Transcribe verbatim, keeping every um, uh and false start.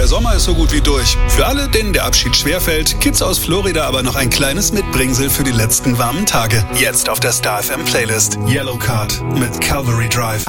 der Sommer ist so gut wie durch. Für alle, denen der Abschied schwerfällt, gibt's aus Florida aber noch ein kleines Mitbringsel für die letzten warmen Tage. Jetzt auf der Star F M Playlist. Yellow Card mit Calvary Drive.